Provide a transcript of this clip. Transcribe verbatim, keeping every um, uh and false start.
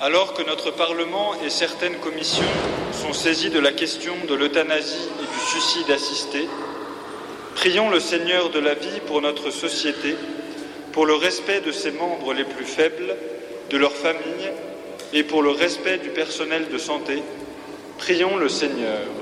Alors que notre Parlement et certaines commissions sont saisis de la question de l'euthanasie et du suicide assisté, prions le Seigneur de la vie pour notre société, pour le respect de ses membres les plus faibles, de leurs familles et pour le respect du personnel de santé. Prions le Seigneur.